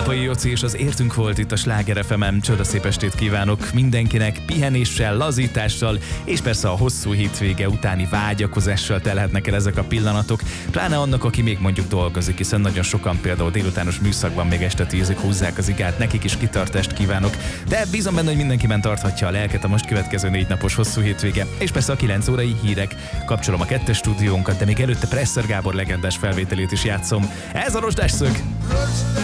Pápai Joci és az Értünk volt itt a Sláger FM-en. Csodaszép estét kívánok mindenkinek, pihenéssel, lazítással, és persze a hosszú hétvége utáni vágyakozással telhetnek el ezek a pillanatok, pláne annak, aki még mondjuk dolgozik, hiszen nagyon sokan például délutános műszakban még este 10-ig húzzák az igát, nekik is kitartást kívánok, de bízom benne, hogy mindenkiben tarthatja a lelket a most következő 4 napos hosszú hétvége, és persze a 9 órai hírek. Kapcsolom a 2. stúdiónkat, de még előtte Presser Gábor legendás felvételét is játszom. Ez a Rozsdás Szög!